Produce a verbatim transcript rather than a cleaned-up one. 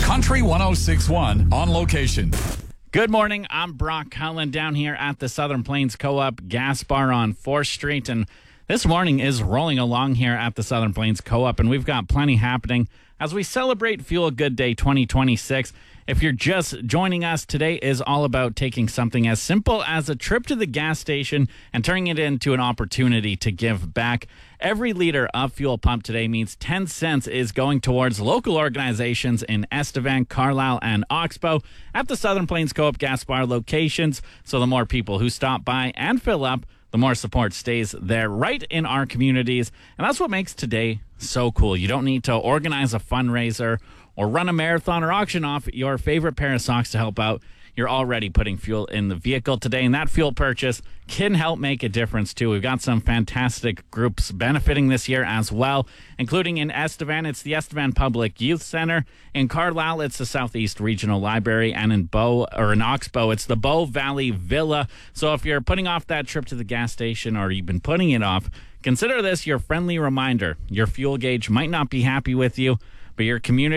Country one oh six point one on location. Good morning. I'm Brock Cullen down here at the Southern Plains Co-op Gas Bar on fourth street. And this morning is rolling along here at the Southern Plains Co-op. And we've got plenty happening as we celebrate Fuel Good Day twenty twenty-six. If you're just joining us, today is all about taking something as simple as a trip to the gas station and turning it into an opportunity to give back. Every liter of fuel pumped today means ten cents is going towards local organizations in Estevan, Carlisle, and Oxbow at the Southern Plains Co-op Gas Bar locations. So the more people who stop by and fill up, the more support stays there right in our communities. And that's what makes today so cool. You don't need to organize a fundraiser or run a marathon or auction off your favorite pair of socks to help out. You're already putting fuel in the vehicle today, and that fuel purchase can help make a difference, too. We've got some fantastic groups benefiting this year as well, including in Estevan, it's the Estevan Public Youth Center. In Carlisle, it's the Southeast Regional Library, and in Bow, or in Oxbow, it's the Bow Valley Villa. So if you're putting off that trip to the gas station or you've been putting it off, consider this your friendly reminder. Your fuel gauge might not be happy with you, but your community